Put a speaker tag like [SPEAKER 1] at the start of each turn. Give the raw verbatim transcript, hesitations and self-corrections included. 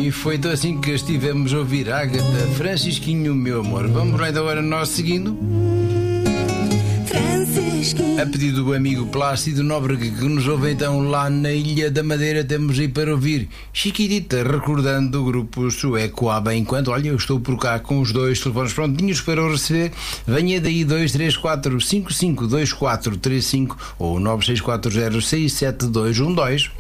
[SPEAKER 1] bem, foi então assim que estivemos a ouvir a Ágata Francisquinho, meu amor. Vamos lá então agora nós seguindo. A pedido do amigo Plácido Nóbrega, que nos ouve então lá na Ilha da Madeira, temos aí para ouvir Chiquitita, recordando o grupo sueco há bem enquanto. Olha, eu estou por cá com os dois telefones prontinhos para o receber. Venha daí dois três quatro cinco cinco dois quatro três cinco ou nove seis quatro zero seis sete dois um dois.